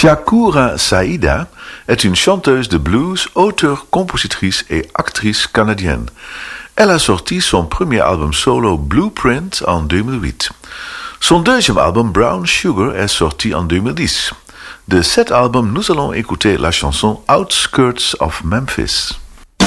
Shakura Saïda est une chanteuse de blues, auteure, compositrice et actrice canadienne. Elle a sorti son premier album solo Blueprint en 2008. Son deuxième album Brown Sugar est sorti en 2010. De cet album, nous allons écouter la chanson Outskirts of Memphis.